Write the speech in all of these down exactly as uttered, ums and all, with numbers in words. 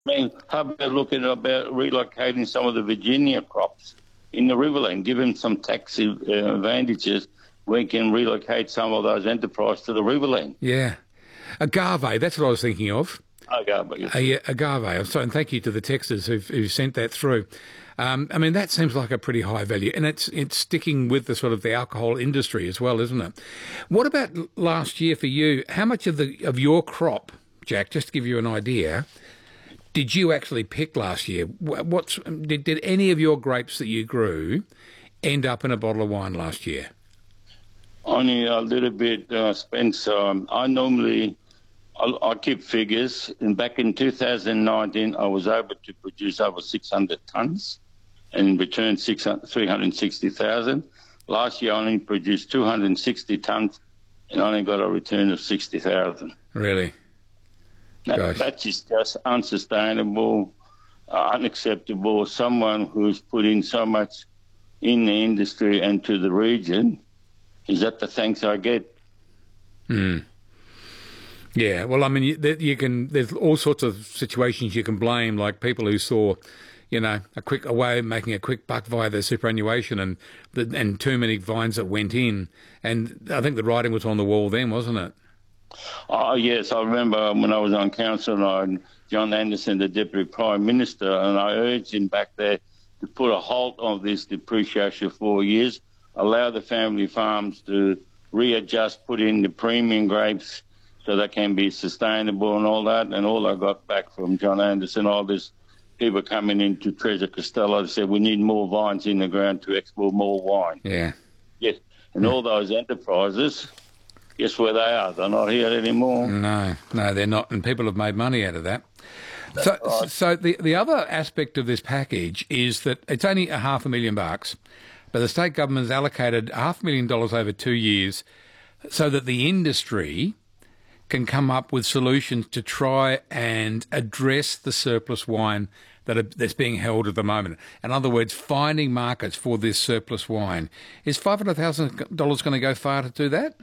I mean, how about looking about relocating some of the Virginia crops in the Riverland, give them some tax uh, advantages. We can relocate some of those enterprises to the Riverland. Yeah. Agave, that's what I was thinking of. Agave, yes. Uh, yeah, agave. So, and thank you to the texters who've, who've sent that through. Um, I mean, that seems like a pretty high value, and it's it's sticking with the sort of the alcohol industry as well, isn't it? What about last year for you? How much of the of your crop, Jack, just to give you an idea, did you actually pick last year? What's did, did any of your grapes that you grew end up in a bottle of wine last year? Only a little bit, uh, Spencer. Um, I normally, I, I keep figures, and back in two thousand nineteen, I was able to produce over six hundred tonnes and return three hundred sixty thousand. Last year, I only produced two hundred sixty tonnes and only got a return of sixty thousand. Really? That, that is just unsustainable, uh, unacceptable. Someone who's put in so much in the industry and to the region, is that the thanks I get? Hmm. Yeah, well, I mean, you, you can. There's all sorts of situations you can blame, like people who saw, you know, a quick a way of making a quick buck via their superannuation, and the, and too many vines that went in. And I think the writing was on the wall then, wasn't it? Oh, yes, I remember when I was on council, and John Anderson, the Deputy Prime Minister, and I urged him back there to put a halt on this depreciation for four years, allow the family farms to readjust, put in the premium grapes so they can be sustainable and all that. And all I got back from John Anderson, all this people coming into Treasure Costello, said we need more vines in the ground to export more wine. Yeah. Yes, and all those enterprises, guess where they are? They're not here anymore. No, no, they're not, and people have made money out of that. So, right. so the the other aspect of this package is that it's only a half a million bucks, but the state government's allocated half a million dollars over two years, so that the industry can come up with solutions to try and address the surplus wine that are, that's being held at the moment. In other words, finding markets for this surplus wine. Is five hundred thousand dollars going to go far to do that?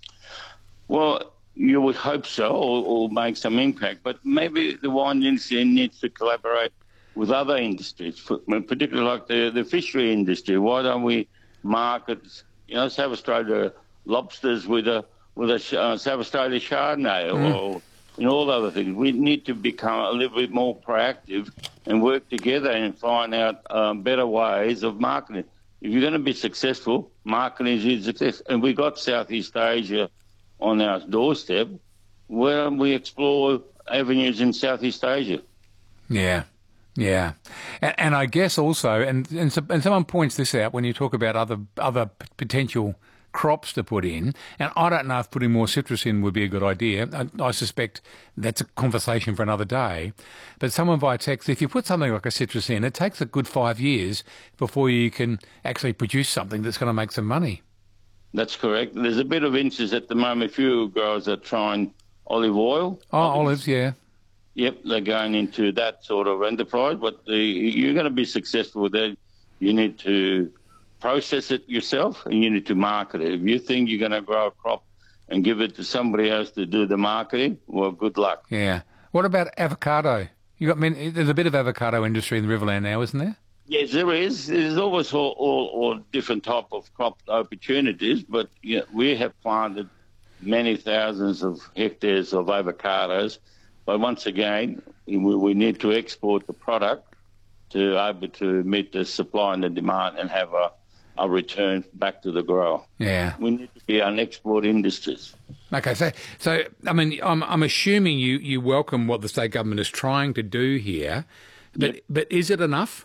Well, you would hope so, or, or make some impact, but maybe the wine industry needs to collaborate with other industries, particularly like the, the fishery industry. Why don't we market, you know, South Australia lobsters with a with a uh, South Australia Chardonnay mm. or and all other things? We need to become a little bit more proactive and work together and find out um, better ways of marketing. If you're going to be successful, marketing is success. And we got Southeast Asia on our doorstep. Why don't we explore avenues in Southeast Asia? Yeah. Yeah, and, and I guess also, and, and so, and someone points this out when you talk about other other potential crops to put in, and I don't know if putting more citrus in would be a good idea. I, I suspect that's a conversation for another day. But someone via text, if you put something like a citrus in, it takes a good five years before you can actually produce something that's going to make some money. That's correct. There's a bit of interest at the moment. A few growers are trying olive oil. Oh, olives, olives yeah. Yep, they're going into that sort of enterprise, but the, you're going to be successful with that. You need to process it yourself and you need to market it. If you think you're going to grow a crop and give it to somebody else to do the marketing, well, good luck. Yeah. What about avocado? You got I mean, there's a bit of avocado industry in the Riverland now, isn't there? Yes, there is. There's always all, all, all different type of crop opportunities, but you know, we have planted many thousands of hectares of avocados. But once again, we, we need to export the product to able to meet the supply and the demand and have a, a return back to the grower. Yeah, we need to be an export industries. Okay, so so I mean, I'm I'm assuming you, you welcome what the state government is trying to do here, but yep. but is it enough?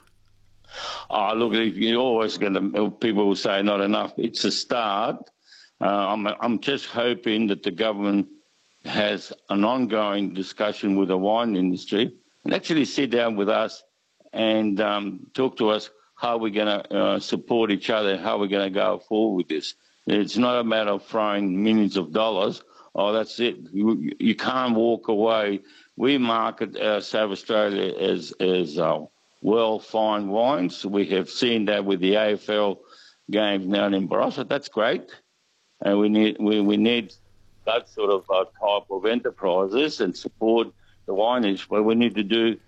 Oh, look, you're always going to people will say not enough. It's a start. Uh, I'm I'm just hoping that the government has an ongoing discussion with the wine industry and actually sit down with us and um, talk to us how we're going to uh, support each other, how we're going to go forward with this. It's not a matter of throwing millions of dollars. Oh, that's it. You, you can't walk away. We market uh, South Australia as, as uh, well-fine wines. We have seen that with the A F L games down in Barossa. That's great. And we need we, we need that sort of uh, type of enterprises and support the wine industry. But we need to do